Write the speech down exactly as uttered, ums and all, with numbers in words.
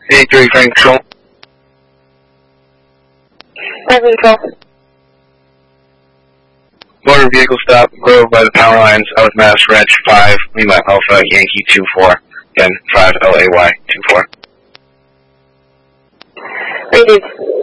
eighty-three, Frank Control. Frank Control. Motor vehicle stop, Grove by the power lines, out with Mass Ranch five, Lima Alpha, Yankee two four, then five L A Y two four. Thank you.